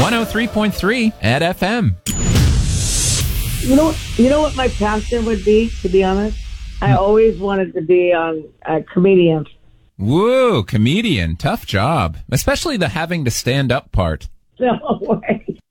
103.3 at FM. You know what my passion would be, to be honest? I always wanted to be on a comedian. Woo, comedian. Tough job. Especially the having to stand up part. No way.